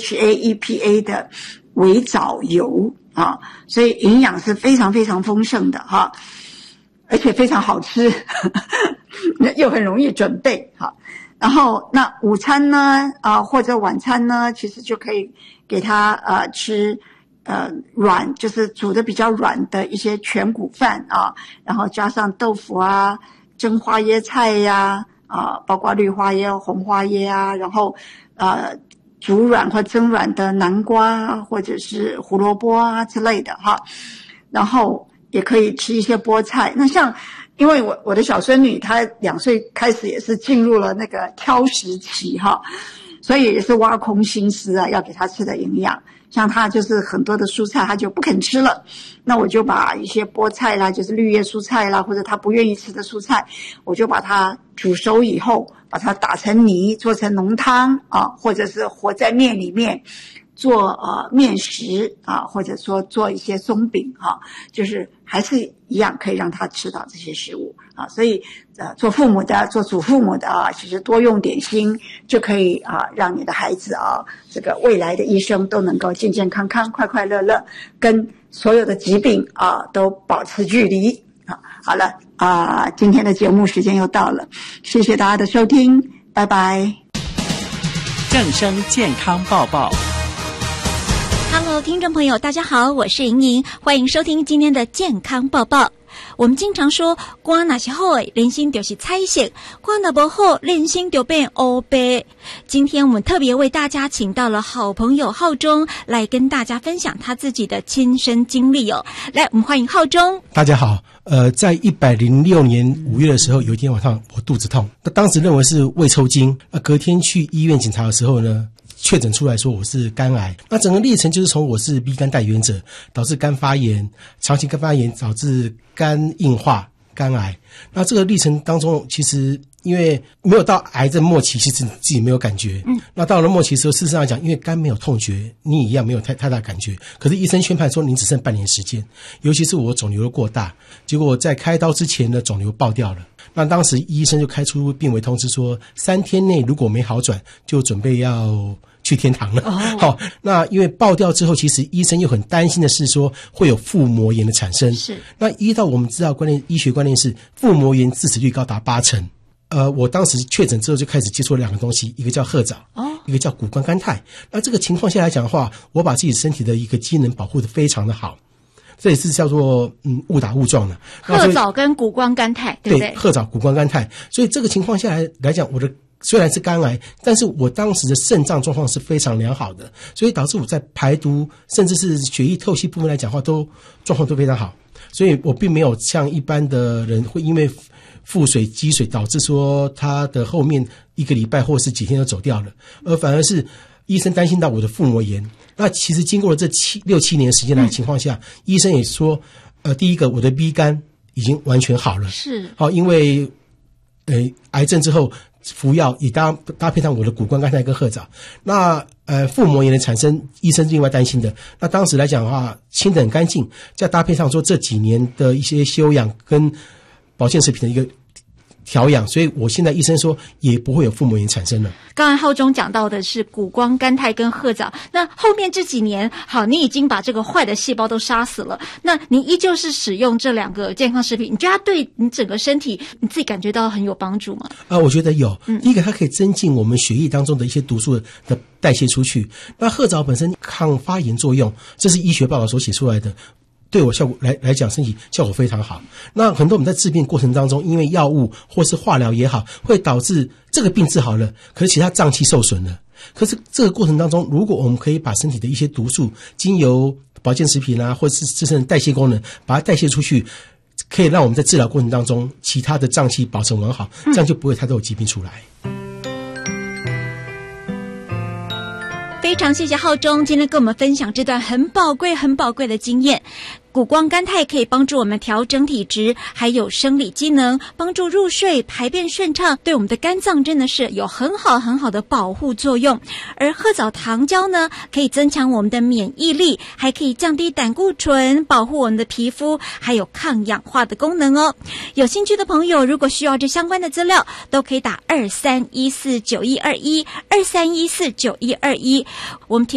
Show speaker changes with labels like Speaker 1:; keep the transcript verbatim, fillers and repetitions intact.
Speaker 1: H A E P A 的微藻油啊，所以营养是非常非常丰盛的哈，而且非常好吃，又很容易准备哈。然后那午餐呢啊或者晚餐呢，其实就可以给他呃吃呃软，就是煮的比较软的一些全谷饭啊，然后加上豆腐啊、蒸花椰菜呀啊，包括绿花椰、红花椰啊，然后呃煮软或蒸软的南瓜或者是胡萝卜啊之类的哈，然后也可以吃一些菠菜。那像因为我我的小孙女她两岁开始也是进入了那个挑食期哈，所以也是挖空心思啊，要给她吃的营养。像她就是很多的蔬菜她就不肯吃了，那我就把一些菠菜啦，就是绿叶蔬菜啦，或者她不愿意吃的蔬菜，我就把它煮熟以后，把它打成泥，做成浓汤啊，或者是和在面里面做呃面食啊，或者说做一些松饼啊，就是还是一样可以让他吃到这些食物啊。所以呃，做父母的、做祖父母的啊，其实多用点心就可以啊，让你的孩子啊，这个未来的一生都能够健健康康、快快乐乐，跟所有的疾病啊都保持距离啊。好了啊，今天的节目时间又到了，谢谢大家的收听，拜拜。
Speaker 2: 正声健康报报。
Speaker 3: Hello， 听众朋友，大家好，我是莹莹，欢迎收听今天的健康报报。我们经常说，肝哪是好的，人心就是彩色；肝哪不好，人心就变黑白。今天我们特别为大家请到了好朋友浩中来跟大家分享他自己的亲身经历哦。来，我们欢迎浩中。
Speaker 4: 大家好，呃，在一百零六年五月的时候，有一天晚上我肚子痛，那当时认为是胃抽筋，那隔天去医院检查的时候呢，确诊出来说我是肝癌。那整个历程就是从我是 B 肝带原者，导致肝发炎，长期肝发炎导致肝硬化、肝癌。那这个历程当中，其实因为没有到癌症末期，其实自己没有感觉。嗯，那到了末期的时候，事实上来讲，因为肝没有痛觉，你一样没有太太大感觉。可是医生宣判说你只剩半年时间，尤其是我肿瘤过大，结果在开刀之前呢，肿瘤爆掉了。那当时医生就开出病危通知说，三天内如果没好转，就准备要去天堂了。好、oh. ，那因为爆掉之后，其实医生又很担心的是说会有腹膜炎的产生。是，那依照我们知道观念，医学观念是腹膜炎致死率高达八成。呃，我当时确诊之后就开始接触了两个东西，一个叫褐藻，哦，一个叫谷胱甘肽。那这个情况下来讲的话，我把自己身体的一个机能保护得非常的好。这也是叫做嗯误打误撞的。
Speaker 3: 褐藻跟谷胱甘肽，对不对？
Speaker 4: 对，褐藻、谷胱甘肽。所以这个情况下来来讲，我的虽然是肝癌，但是我当时的肾脏状况是非常良好的，所以导致我在排毒甚至是血液透析部分来讲的话，都状况都非常好。所以我并没有像一般的人会因为腹水积水导致说他的后面一个礼拜或是几天就走掉了，而反而是医生担心到我的腹膜炎。那其实经过了这七六七年时间来的情况下、嗯、医生也说呃，第一个我的 B 肝已经完全好了，是好，因为呃癌症之后服药也搭搭配上我的谷胱甘肽跟褐藻。那呃腹膜炎的产生，医生另外担心的。那当时来讲的话，清得很干净，再搭配上说这几年的一些休养跟保健食品的一个调养，所以我现在医生说也不会有腹膜炎产生了。
Speaker 3: 刚才浩中讲到的是谷胱甘肽跟褐藻，那后面这几年，好，你已经把这个坏的细胞都杀死了，那你依旧是使用这两个健康食品，你觉得它对你整个身体你自己感觉到很有帮助吗？
Speaker 4: 啊、呃，我觉得有。嗯，第一个它可以增进我们血液当中的一些毒素的代谢出去。那褐藻本身抗发炎作用，这是医学报告所写出来的。对我效果来来讲，身体效果非常好。那很多我们在治病过程当中，因为药物或是化疗也好，会导致这个病治好了，可是其他脏器受损了。可是这个过程当中，如果我们可以把身体的一些毒素，经由保健食品啊，或者是自身的代谢功能，把它代谢出去，可以让我们在治疗过程当中，其他的脏器保持完好，这样就不会太多有疾病出来。
Speaker 3: 非常谢谢浩中今天跟我们分享这段很宝贵很宝贵的经验。谷胱甘肽可以帮助我们调整体质，还有生理机能，帮助入睡，排便顺畅，对我们的肝脏真的是有很好很好的保护作用。而褐藻糖胶呢，可以增强我们的免疫力，还可以降低胆固醇，保护我们的皮肤，还有抗氧化的功能哦。有兴趣的朋友，如果需要这相关的资料，都可以打二三一四九一二一二三一四九一二一。我们